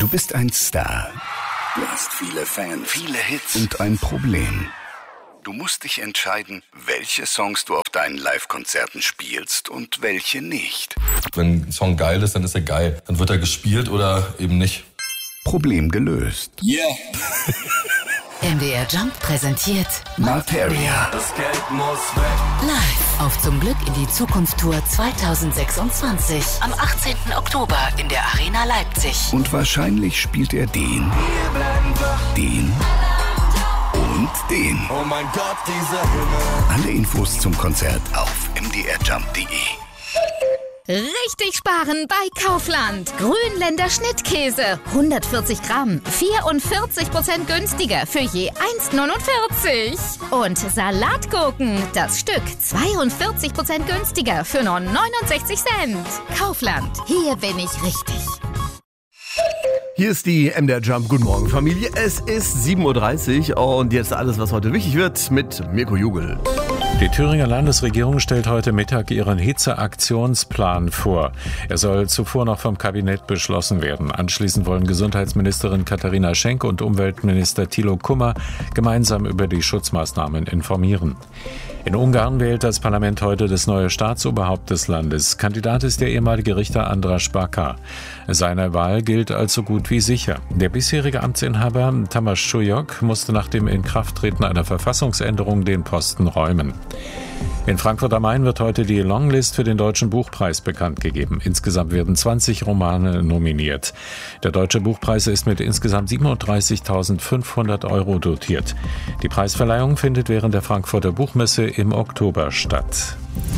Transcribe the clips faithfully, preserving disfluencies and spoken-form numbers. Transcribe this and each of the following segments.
Du bist ein Star. Du hast viele Fans, viele Hits und ein Problem. Du musst dich entscheiden, welche Songs du auf deinen Live-Konzerten spielst und welche nicht. Wenn ein Song geil ist, dann ist er geil. Dann wird er gespielt oder eben nicht. Problem gelöst. Yeah! M D R Jump präsentiert Materia. Das Geld muss weg. Live auf Zum Glück in die Zukunft Tour zwanzig sechsundzwanzig. Am achtzehnten Oktober in der Arena Leipzig. Und wahrscheinlich spielt er den, den und den. Oh mein Gott, dieser Himmel. Alle Infos zum Konzert auf m d r jump punkt d e. Richtig sparen bei Kaufland. Grünländer Schnittkäse. hundertvierzig Gramm. vierundvierzig Prozent günstiger für je eins neunundvierzig. Und Salatgurken. Das Stück zweiundvierzig Prozent günstiger für nur neunundsechzig Cent. Kaufland. Hier bin ich richtig. Hier ist die M D R Jump. Guten Morgen, Familie. Es ist sieben Uhr dreißig und jetzt alles, was heute wichtig wird, mit Mirko Jugel. Die Thüringer Landesregierung stellt heute Mittag ihren Hitzeaktionsplan vor. Er soll zuvor noch vom Kabinett beschlossen werden. Anschließend wollen Gesundheitsministerin Katharina Schenk und Umweltminister Thilo Kummer gemeinsam über die Schutzmaßnahmen informieren. In Ungarn wählt das Parlament heute das neue Staatsoberhaupt des Landes. Kandidat ist der ehemalige Richter András Baka. Seine Wahl gilt als so gut wie sicher. Der bisherige Amtsinhaber Tamás Súlyog musste nach dem Inkrafttreten einer Verfassungsänderung den Posten räumen. In Frankfurt am Main wird heute die Longlist für den Deutschen Buchpreis bekannt gegeben. Insgesamt werden zwanzig Romane nominiert. Der Deutsche Buchpreis ist mit insgesamt siebenunddreißigtausendfünfhundert Euro dotiert. Die Preisverleihung findet während der Frankfurter Buchmesse im Oktober statt.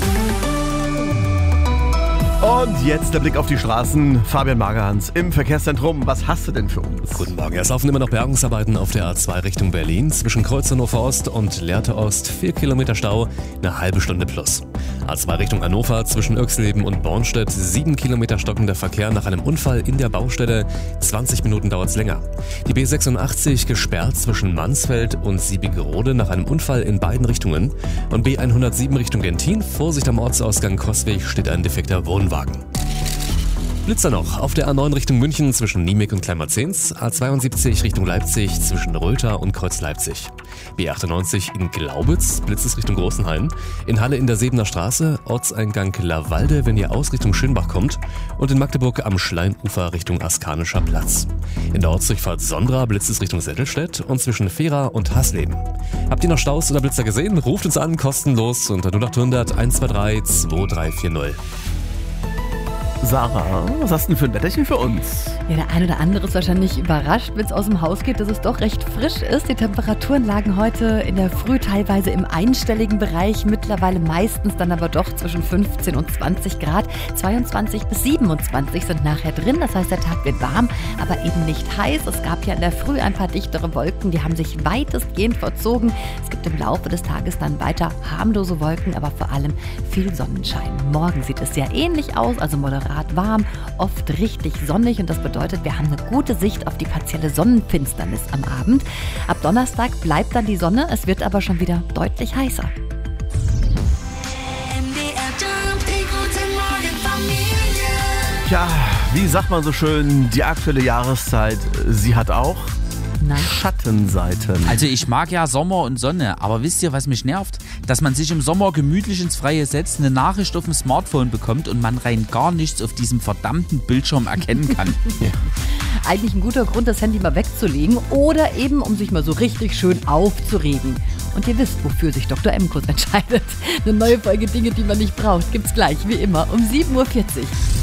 Und jetzt der Blick auf die Straßen. Fabian Magerhans im Verkehrszentrum. Was hast du denn für uns? Guten Morgen. Es laufen immer noch Bergungsarbeiten auf der A zwei Richtung Berlin. Zwischen Kreuz Hannover Ost und Lehrte Ost. Vier Kilometer Stau, eine halbe Stunde plus. A zwei Richtung Hannover zwischen Öxleben und Bornstedt. Sieben Kilometer stockender Verkehr nach einem Unfall in der Baustelle. zwanzig Minuten dauert es länger. Die B sechsundachtzig gesperrt zwischen Mansfeld und Siebigerode nach einem Unfall in beiden Richtungen. Und B hundertsieben Richtung Gentin. Vorsicht am Ortsausgang Coswig, steht ein defekter Wohnwagen. Blitzer noch auf der A neun Richtung München zwischen Niemeg und Kleinmarzens, A zweiundsiebzig Richtung Leipzig zwischen Röther und Kreuz Leipzig, B achtundneunzig in Glaubitz, Blitzes Richtung Großenhain, in Halle in der Sebener Straße, Ortseingang Lawalde, wenn ihr aus Richtung Schönbach kommt, und in Magdeburg am Schleinufer Richtung Askanischer Platz. In der Ortsdurchfahrt Sondra Blitzes Richtung Settelstedt und zwischen Fehra und Hasleben. Habt ihr noch Staus oder Blitzer gesehen? Ruft uns an, kostenlos unter null acht hundert eins zwei drei zwei drei vier null. Sarah, was hast du denn für ein Wetterchen für uns? Ja, der ein oder andere ist wahrscheinlich überrascht, wenn es aus dem Haus geht, dass es doch recht frisch ist. Die Temperaturen lagen heute in der Früh teilweise im einstelligen Bereich, mittlerweile meistens dann aber doch zwischen fünfzehn und zwanzig Grad. zweiundzwanzig bis siebenundzwanzig sind nachher drin, das heißt, der Tag wird warm, aber eben nicht heiß. Es gab ja in der Früh ein paar dichtere Wolken, die haben sich weitestgehend verzogen. Es gibt im Laufe des Tages dann weiter harmlose Wolken, aber vor allem viel Sonnenschein. Morgen sieht es sehr ähnlich aus, also moderat warm, oft richtig sonnig und das bedeutet, wir haben eine gute Sicht auf die partielle Sonnenfinsternis am Abend. Ab Donnerstag bleibt dann die Sonne, es wird aber schon wieder deutlich heißer. Tja, wie sagt man so schön, die aktuelle Jahreszeit, sie hat auch Nein. Schattenseiten. Also ich mag ja Sommer und Sonne, aber wisst ihr, was mich nervt? Dass man sich im Sommer gemütlich ins Freie setzt, eine Nachricht auf dem Smartphone bekommt und man rein gar nichts auf diesem verdammten Bildschirm erkennen kann. Ja. Eigentlich ein guter Grund, das Handy mal wegzulegen oder eben, um sich mal so richtig schön aufzuregen. Und ihr wisst, wofür sich Doktor M. kurz entscheidet. Eine neue Folge Dinge, die man nicht braucht, gibt's gleich, wie immer, um sieben Uhr vierzig.